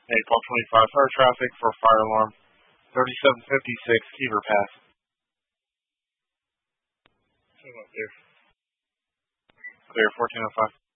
Hey, 1225, fire traffic for fire alarm. 3756, Heber Pass. Clear, 1405.